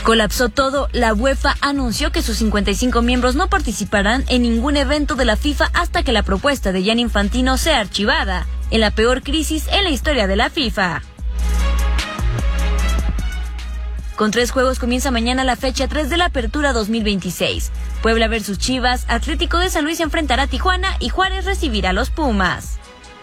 Colapsó todo. La UEFA anunció que sus 55 miembros no participarán en ningún evento de la FIFA hasta que la propuesta de Gianni Infantino sea archivada, en la peor crisis en la historia de la FIFA. Con 3 juegos comienza mañana la fecha 3 de la Apertura 2026. Puebla versus Chivas, Atlético de San Luis enfrentará a Tijuana y Juárez recibirá a los Pumas.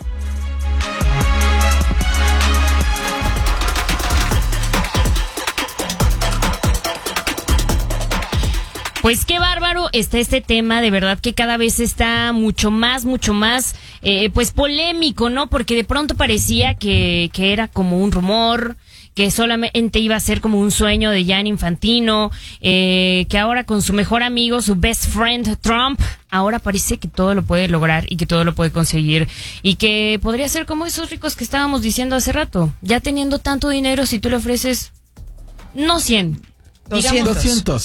Pues qué bárbaro está este tema, de verdad que cada vez está mucho más, pues polémico, ¿no? Porque de pronto parecía que era como un rumor, que solamente iba a ser como un sueño de Gianni Infantino, que ahora con su mejor amigo, su best friend Trump, ahora parece que todo lo puede lograr y que todo lo puede conseguir y que podría ser como esos ricos que estábamos diciendo hace rato, ya teniendo tanto dinero, si tú le ofreces, no 100, 200.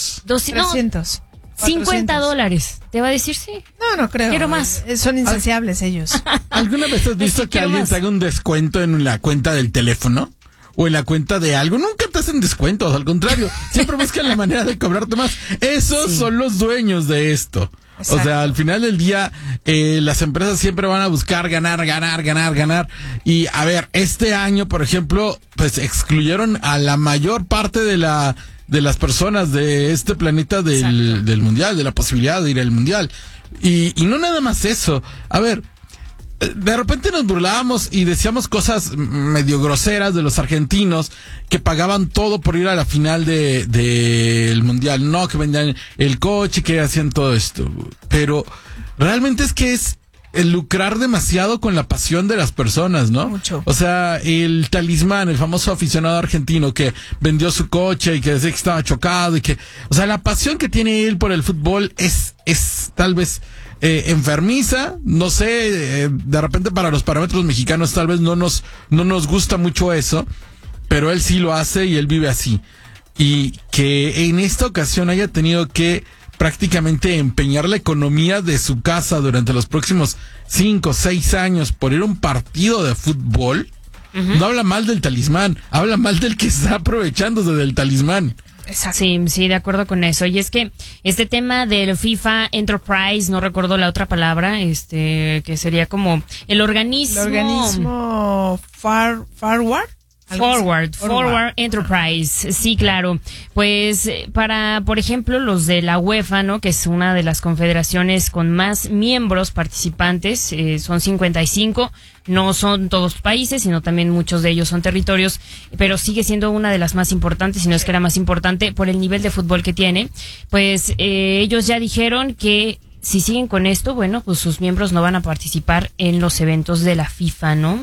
300. $50. ¿Te va a decir sí? No creo. Quiero más. Son insaciables ellos. ¿Alguna vez has visto que alguien te haga un descuento en la cuenta del teléfono? ¿O en la cuenta de algo? Nunca te hacen descuentos, al contrario. Siempre buscan la manera de cobrarte más. Esos son los dueños de esto. Exacto. O sea, al final del día, las empresas siempre van a buscar ganar. Y a ver, este año, por ejemplo, pues excluyeron a la mayor parte de las personas de este planeta del mundial, de la posibilidad de ir al mundial. Y no nada más eso. A ver, de repente nos burlábamos y decíamos cosas medio groseras de los argentinos que pagaban todo por ir a la final del mundial. No, que vendían el coche, que hacían todo esto. Pero realmente es que es el lucrar demasiado con la pasión de las personas, ¿no? Mucho. O sea, el Talismán, el famoso aficionado argentino que vendió su coche y que decía que estaba chocado y que, o sea, la pasión que tiene él por el fútbol es tal vez enfermiza, no sé, de repente para los parámetros mexicanos tal vez no nos gusta mucho eso, pero él sí lo hace y él vive así. Y que en esta ocasión haya tenido que prácticamente empeñar la economía de su casa durante los próximos 5 o 6 años por ir a un partido de fútbol, no habla mal del Talismán, habla mal del que está aprovechándose del Talismán. Exacto. Sí, de acuerdo con eso. Y es que este tema del FIFA Enterprise, no recuerdo la otra palabra, que sería como el organismo Forward Enterprise, sí, claro. Pues para, por ejemplo, los de la UEFA, ¿no? Que es una de las confederaciones con más miembros participantes, son 55. No son todos países, sino también muchos de ellos son territorios, pero sigue siendo una de las más importantes, si no es que la más importante, por el nivel de fútbol que tiene. Pues ellos ya dijeron que si siguen con esto, bueno, pues sus miembros no van a participar en los eventos de la FIFA, ¿no?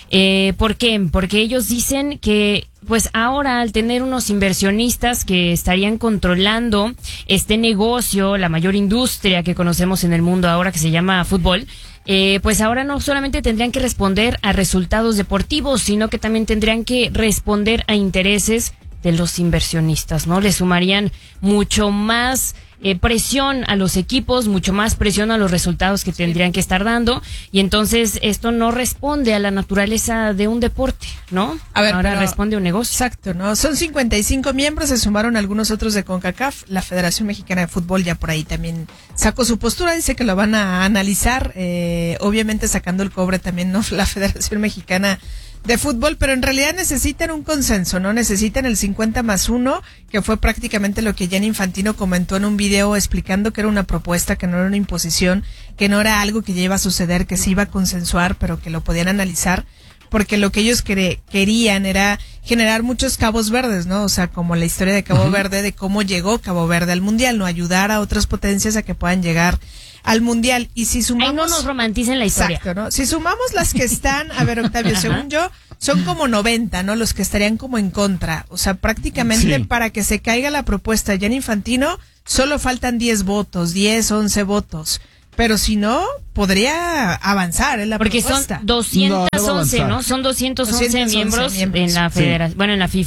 ¿Por qué? Porque ellos dicen que, pues ahora al tener unos inversionistas que estarían controlando este negocio, la mayor industria que conocemos en el mundo ahora que se llama fútbol, pues ahora no solamente tendrían que responder a resultados deportivos, sino que también tendrían que responder a intereses de los inversionistas, ¿no? Le sumarían mucho más presión a los equipos, mucho más presión a los resultados que tendrían que estar dando, y entonces esto no responde a la naturaleza de un deporte, ¿no? A ver, ahora responde a un negocio. Exacto, ¿no? Son 55 miembros, se sumaron algunos otros de CONCACAF, la Federación Mexicana de Fútbol ya por ahí también sacó su postura, dice que lo van a analizar, obviamente sacando el cobre también, ¿no? La Federación Mexicana de Fútbol, pero en realidad necesitan un consenso, ¿no? Necesitan el 50+1, que fue prácticamente lo que Gianni Infantino comentó en un video explicando que era una propuesta, que no era una imposición, que no era algo que ya iba a suceder, que se iba a consensuar, pero que lo podían analizar, porque lo que ellos querían era generar muchos cabos verdes, ¿no? O sea, como la historia de Cabo Verde, de cómo llegó Cabo Verde al Mundial, ¿no? Ayudar a otras potencias a que puedan llegar al Mundial. Y si sumamos... Ay, no nos romanticen la historia. Exacto, ¿no? Si sumamos las que están, a ver, Octavio, según yo, son como 90, ¿no? Los que estarían como en contra. O sea, prácticamente para que se caiga la propuesta de Gianni Infantino, solo faltan 10 votos, 10, 11 votos. Pero si no, podría avanzar en la propuesta. Porque son 211, ¿no? Son 211 miembros en la federación, bueno, en la FIFA.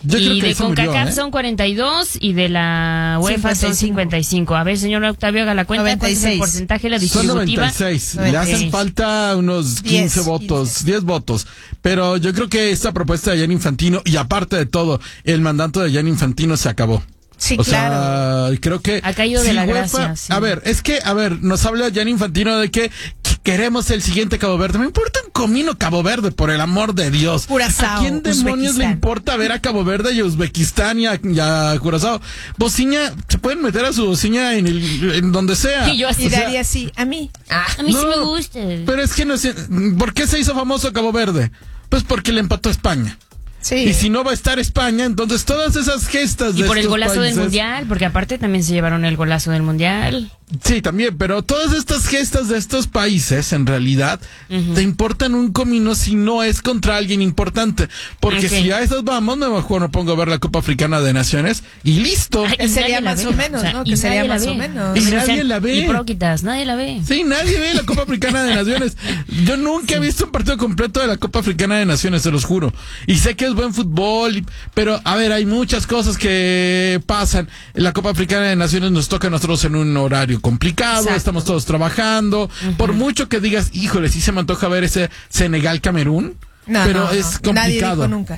Yo creo y que de eso murió, CONCACAF son 42 y de la UEFA son 55. A ver, señor Octavio, haga la cuenta. 96. ¿Cuál es el porcentaje de la Son distributiva? 96. 96. Le hacen falta unos 15 10, votos, 10 votos. Pero yo creo que esta propuesta de Gianni Infantino, y aparte de todo, el mandato de Gianni Infantino se acabó. Sí, O claro. sea, creo que Ha caído de la gracia, sí. A ver, nos habla Gianni Infantino de que queremos el siguiente Cabo Verde. Me importa un comino Cabo Verde, por el amor de Dios. Curazao, ¿A quién demonios le Uzbekistán. importa ver a Cabo Verde y a Uzbekistán y a Curazao? Bociña, se pueden meter a su bociña en donde sea. Y yo así. Y daría así, a mí. A mí sí No, me gusta. Pero es que no sé, ¿por qué se hizo famoso Cabo Verde? Pues porque le empató a España. Sí. Y si no va a estar España, entonces todas esas gestas Y de por el estos golazo países, del Mundial, porque aparte también se llevaron el golazo del Mundial. Sí, también, pero todas estas gestas de estos países, en realidad, te importan un comino si no es contra alguien importante. Porque Ok. si a esas vamos, mejor no pongo a ver la Copa Africana de Naciones y listo. Ay, Que sería nadie la más ve. o menos, ¿no? Que y sería nadie la más ve. o menos. Y Pero nadie sean la ve. hipócritas, nadie la ve. Sí, nadie ve la Copa Africana de Naciones. Yo nunca he visto un partido completo de la Copa Africana de Naciones, se los juro. Y sé que es buen fútbol, pero a ver, hay muchas cosas que pasan. La Copa Africana de Naciones nos toca a nosotros en un horario complicado, Exacto. estamos todos trabajando. Por mucho que digas, híjole, sí se me antoja ver ese Senegal-Camerún, No, pero no, es no. Nadie complicado. dijo nunca.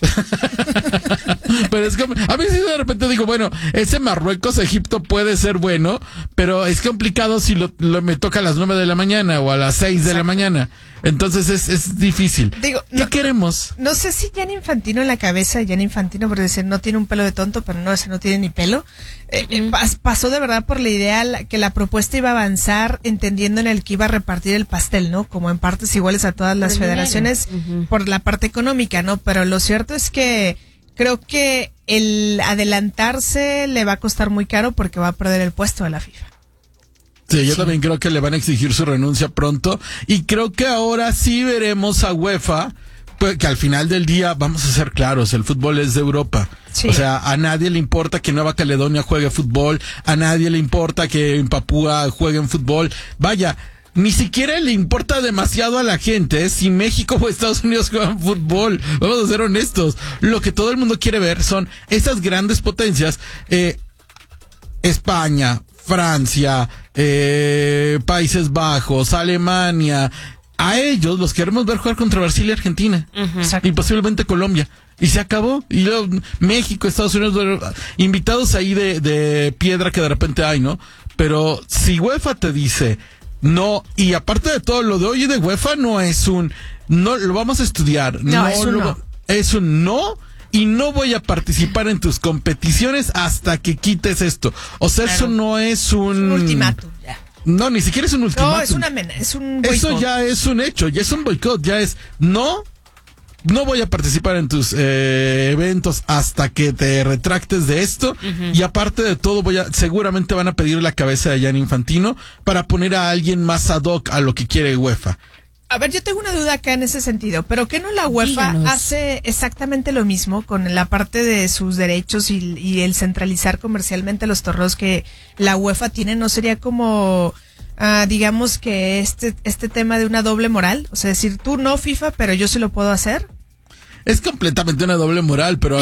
Pero es como, a mí sí de repente digo, bueno, ese Marruecos-Egipto puede ser bueno, pero es complicado si me toca a las 9 de la mañana o a las 6 de la mañana. Entonces es difícil. Digo, ¿Qué no- queremos? No sé si Gianni Infantino en la cabeza, Gianni Infantino, por decir, no tiene un pelo de tonto, pero no, ese no tiene ni pelo. Pasó de verdad por la idea que la propuesta iba a avanzar, entendiendo en el que iba a repartir el pastel, ¿no? Como en partes iguales a todas las el dinero. federaciones, por la parte económica, ¿no? Pero lo cierto es que creo que el adelantarse le va a costar muy caro porque va a perder el puesto de la FIFA. Sí, yo también creo que le van a exigir su renuncia pronto y creo que ahora sí veremos a UEFA, pues, que al final del día, vamos a ser claros, el fútbol es de Europa. Sí. O sea, a nadie le importa que Nueva Caledonia juegue fútbol, a nadie le importa que en Papúa jueguen fútbol. Vaya, ni siquiera le importa demasiado a la gente si México o Estados Unidos juegan fútbol. Vamos a ser honestos. Lo que todo el mundo quiere ver son esas grandes potencias, España, Francia, Países Bajos, Alemania. A ellos los queremos ver jugar contra Brasil y Argentina. Y posiblemente Colombia. Y se acabó. Y luego México, Estados Unidos, invitados ahí de piedra que de repente hay, ¿no? Pero si UEFA te dice no, y aparte de todo, lo de hoy de UEFA no es no lo vamos a estudiar. No, es un no. Es un no. Y no voy a participar en tus competiciones hasta que quites esto. O sea, Claro. eso no es Un ultimátum, ya. No, ni siquiera es un ultimátum. No, es un Eso boicot. ya es un hecho, ya es un boicot, ya es no voy a participar en tus eventos hasta que te retractes de esto. Y aparte de todo, seguramente van a pedir la cabeza de Gianni Infantino para poner a alguien más ad hoc a lo que quiere UEFA. A ver, yo tengo una duda acá en ese sentido, pero ¿qué no la UEFA Díganos. hace exactamente lo mismo con la parte de sus derechos y el centralizar comercialmente los torneos que la UEFA tiene? ¿No sería como, digamos que este tema de una doble moral? O sea, decir, tú no FIFA, pero yo sí lo puedo hacer. Es completamente una doble moral, pero a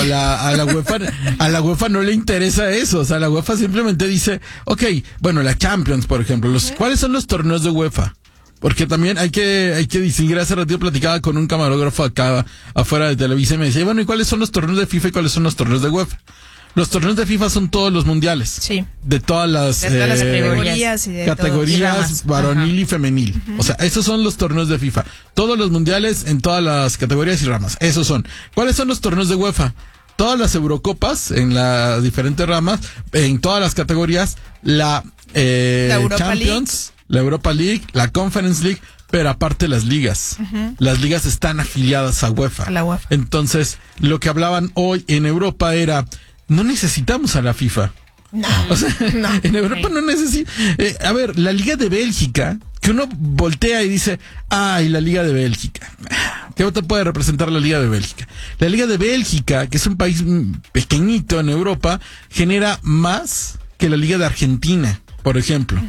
la UEFA no le interesa eso. O sea, la UEFA simplemente dice, ok, bueno, la Champions, por ejemplo, ¿cuáles son los torneos de UEFA? Porque también hay que distinguir. Hace ratito platicaba con un camarógrafo acá afuera de Televisa y me decía, bueno, ¿y cuáles son los torneos de FIFA y cuáles son los torneos de UEFA? Los torneos de FIFA son todos los mundiales. Sí. De todas las, Categorías y de categorías todo. varonil y femenil. O sea, esos son los torneos de FIFA. Todos los mundiales en todas las categorías y ramas. Esos son. ¿Cuáles son los torneos de UEFA? Todas las Eurocopas en las diferentes ramas, en todas las categorías, la Europa Champions, la Europa League, la Conference League, pero aparte las ligas. Las ligas están afiliadas a UEFA. A la UEFA. Entonces, lo que hablaban hoy en Europa era, no necesitamos a la FIFA. No. O sea, en Europa no necesita. A ver, la Liga de Bélgica, que uno voltea y dice, ay, la Liga de Bélgica. ¿Qué te puede representar la Liga de Bélgica? La Liga de Bélgica, que es un país pequeñito en Europa, genera más que la Liga de Argentina, por ejemplo.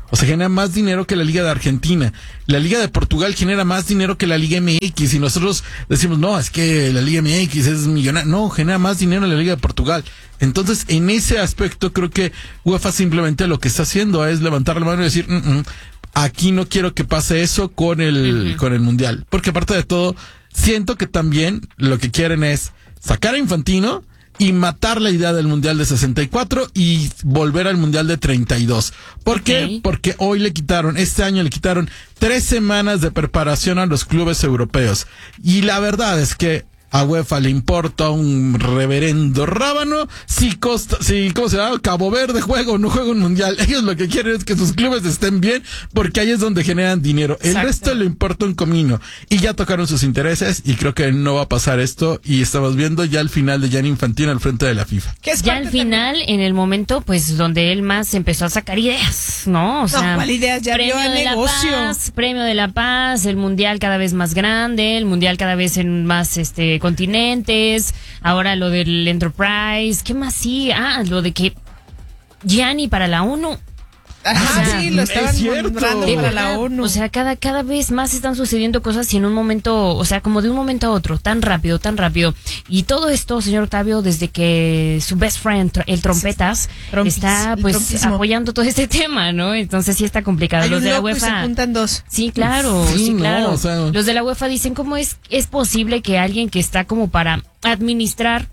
O sea, genera más dinero que la Liga de Argentina. La Liga de Portugal genera más dinero que la Liga MX. Y nosotros decimos, no, es que la Liga MX es millonaria. No, genera más dinero la Liga de Portugal. Entonces, en ese aspecto, creo que UEFA simplemente lo que está haciendo es levantar la mano y decir, aquí no quiero que pase eso con el Mundial. Porque aparte de todo, siento que también lo que quieren es sacar a Infantino y matar la idea del Mundial de 64 y volver al Mundial de 32. ¿Por qué? Porque este año le quitaron 3 semanas de preparación a los clubes europeos. Y la verdad es que a UEFA le importa un reverendo rábano ¿cómo se llama? Cabo Verde juega o no juega un mundial. Ellos lo que quieren es que sus clubes estén bien, porque ahí es donde generan dinero. El resto le importa un comino. Y ya tocaron sus intereses, y creo que no va a pasar esto, y estamos viendo ya el final de Gianni Infantino al frente de la FIFA. Ya al final, en el momento, pues, donde él más empezó a sacar ideas, ¿no? O sea, ¿cuál ideas? Ya vio el negocio. Premio de la Paz, el mundial cada vez más grande, el mundial cada vez en más, continentes, ahora lo del Enterprise, ¿qué más? Sí, lo de que Gianni para la ONU. Ajá, sí, lo estaban nombrando para la ONU. O sea, cada vez más están sucediendo cosas y en un momento, o sea, como de un momento a otro, tan rápido. Y todo esto, señor Octavio, desde que su best friend, el Trompetas, está pues apoyando todo este tema, ¿no? Entonces sí está complicado. Los de la UEFA se juntan dos. Sí, claro, claro. O sea, los de la UEFA dicen, ¿cómo es posible que alguien que está como para administrar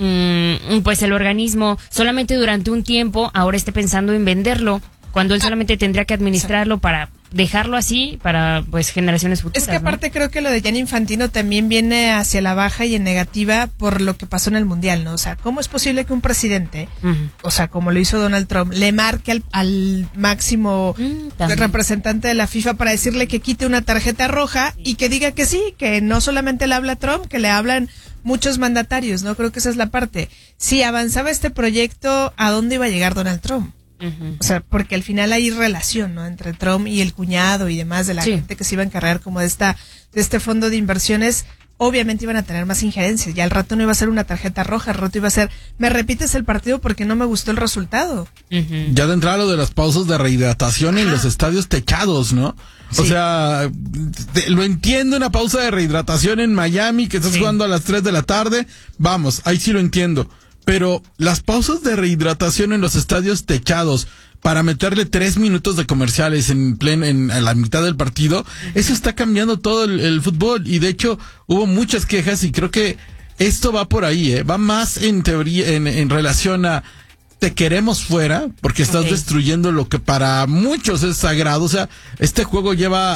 pues el organismo solamente durante un tiempo ahora esté pensando en venderlo, cuando él solamente tendría que administrarlo para dejarlo así para pues generaciones futuras? Es que aparte creo que lo de Gianni Infantino también viene hacia la baja y en negativa por lo que pasó en el Mundial, ¿no? O sea, ¿cómo es posible que un presidente, o sea, como lo hizo Donald Trump, le marque al máximo representante de la FIFA para decirle que quite una tarjeta roja y que diga que sí, que no solamente le habla Trump, que le hablan muchos mandatarios, ¿no? Creo que esa es la parte. Si avanzaba este proyecto, ¿a dónde iba a llegar Donald Trump? O sea, porque al final hay relación, ¿no? Entre Trump y el cuñado y demás de la gente que se iba a encargar como de este fondo de inversiones. Obviamente iban a tener más injerencias. Ya al rato no iba a ser una tarjeta roja, al rato iba a ser, me repites el partido porque no me gustó el resultado. Ya de entrada lo de las pausas de rehidratación en los estadios techados, ¿no? O sea, lo entiendo, una pausa de rehidratación en Miami, que estás jugando a las 3 de la tarde. Vamos, ahí sí lo entiendo. Pero las pausas de rehidratación en los estadios techados para meterle 3 minutos de comerciales en la mitad del partido, eso está cambiando todo el fútbol. Y de hecho hubo muchas quejas y creo que esto va por ahí, va más en teoría, en relación a te queremos fuera porque estás destruyendo lo que para muchos es sagrado. O sea, este juego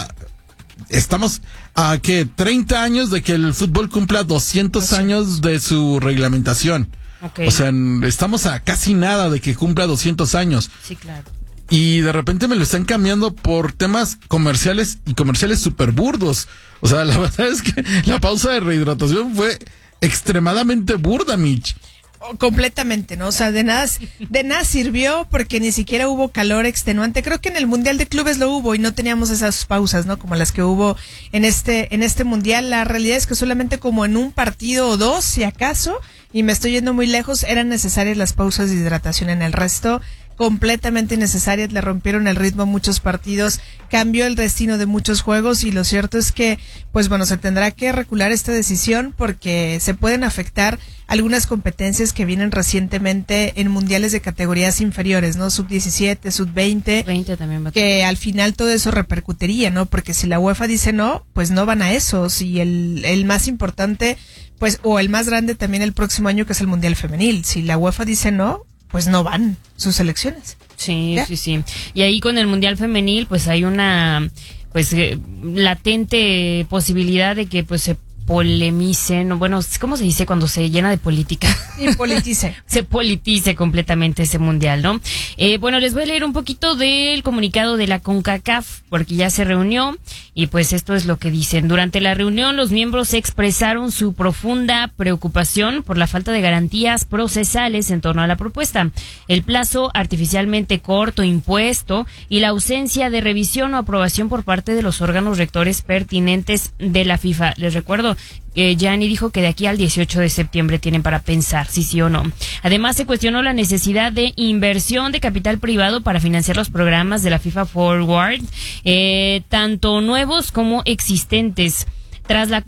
estamos a 30 años de que el fútbol cumpla 200 años de su reglamentación. O sea, estamos a casi nada de que cumpla 200 años. Sí, claro. Y de repente me lo están cambiando por temas comerciales y comerciales súper burdos. O sea, la verdad es que la pausa de rehidratación fue extremadamente burda, Mitch. Completamente, ¿no? O sea, de nada sirvió porque ni siquiera hubo calor extenuante. Creo que en el Mundial de Clubes lo hubo y no teníamos esas pausas, ¿no? Como las que hubo en este Mundial. La realidad es que solamente como en un partido o dos, si acaso, y me estoy yendo muy lejos, eran necesarias las pausas de hidratación. En el resto, completamente innecesarias, le rompieron el ritmo a muchos partidos, cambió el destino de muchos juegos y lo cierto es que, pues bueno, se tendrá que recular esta decisión porque se pueden afectar algunas competencias que vienen recientemente en mundiales de categorías inferiores, ¿no? Sub-17, sub-20, 20 también va a que al final todo eso repercutiría, ¿no? Porque si la UEFA dice no, pues no van a esos y el más importante, pues, o el más grande también el próximo año que es el Mundial Femenil. Si la UEFA dice no, pues no van sus selecciones. Sí. Y ahí con el Mundial Femenil, pues hay una latente posibilidad de que pues se polemicen, bueno, ¿cómo se dice cuando se llena de política? Y politice. Se politice completamente ese mundial, ¿no? Bueno, les voy a leer un poquito del comunicado de la CONCACAF, porque ya se reunió, y pues esto es lo que dicen. Durante la reunión, los miembros expresaron su profunda preocupación por la falta de garantías procesales en torno a la propuesta, el plazo artificialmente corto impuesto y la ausencia de revisión o aprobación por parte de los órganos rectores pertinentes de la FIFA. Les recuerdo, pero Gianni dijo que de aquí al 18 de septiembre tienen para pensar si sí o no. Además, se cuestionó la necesidad de inversión de capital privado para financiar los programas de la FIFA Forward, tanto nuevos como existentes. Tras la